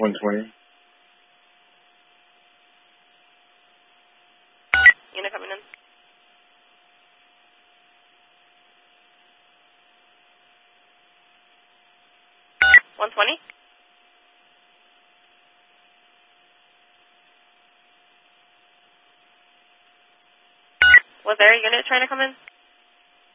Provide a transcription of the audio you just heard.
120. Unit coming in. 120. Was there a unit trying to come in?